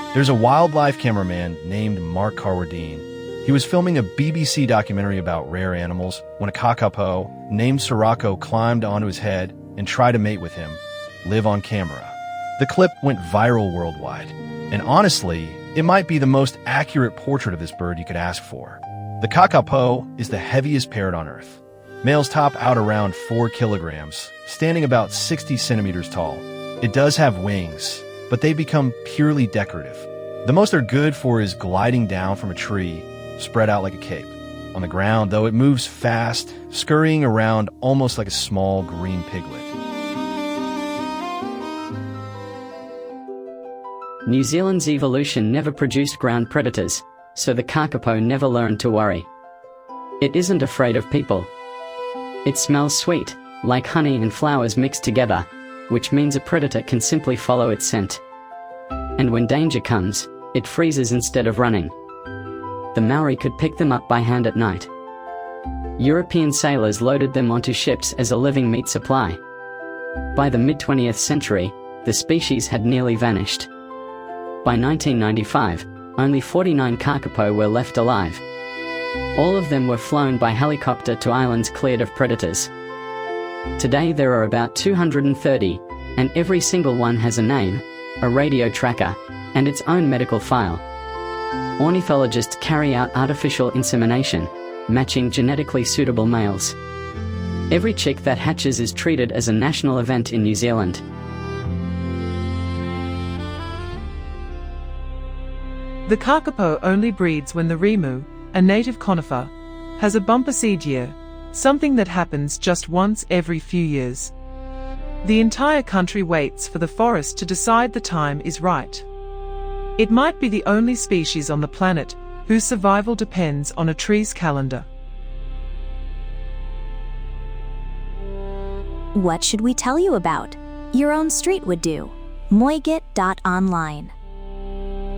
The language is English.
There's a wildlife cameraman named Mark Carwardine. He was filming a BBC documentary about rare animals when a kakapo named Sirocco climbed onto his head and tried to mate with him, live on camera. The clip went viral worldwide, and honestly, it might be the most accurate portrait of this bird you could ask for. The kakapo is the heaviest parrot on Earth. Males top out around 4 kilograms, standing about 60 centimeters tall. It does have wings, but they become purely decorative. The most they're good for is gliding down from a tree, spread out like a cape. On the ground, though, it moves fast, scurrying around almost like a small green piglet. New Zealand's evolution never produced ground predators, so the kakapo never learned to worry. It isn't afraid of people. It smells sweet, like honey and flowers mixed together, which means a predator can simply follow its scent. And when danger comes, it freezes instead of running. The Maori could pick them up by hand at night. European sailors loaded them onto ships as a living meat supply. By the mid-20th century, the species had nearly vanished. By 1995, only 49 kakapo were left alive. All of them were flown by helicopter to islands cleared of predators. Today there are about 230, and every single one has a name, a radio tracker, and its own medical file. Ornithologists carry out artificial insemination, matching genetically suitable males. Every chick that hatches is treated as a national event in New Zealand. The kakapo only breeds when the rimu, a native conifer, has a bumper seed year, something that happens just once every few years. The entire country waits for the forest to decide the time is right. It might be the only species on the planet whose survival depends on a tree's calendar. What should we tell you about? Your own street would do. Moigit.online